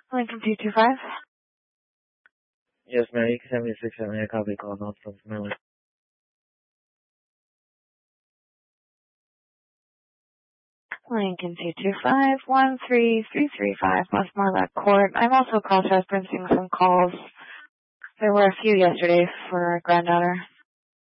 Lincoln 225. Yes, ma'am. You can send me a 678 copy call notes from Miller. Lincoln 225-13335 Westmoreland Court. I'm also cross-referencing some calls. There were a few yesterday for our granddaughter.